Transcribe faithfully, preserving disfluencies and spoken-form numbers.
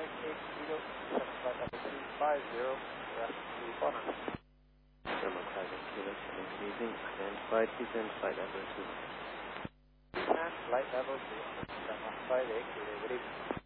five eight zero, seven flight level two five zero, left to Bonner. German five eight zero, seven using, and flight, descent flight level two. Descent flight level two, German five eight zero, good evening.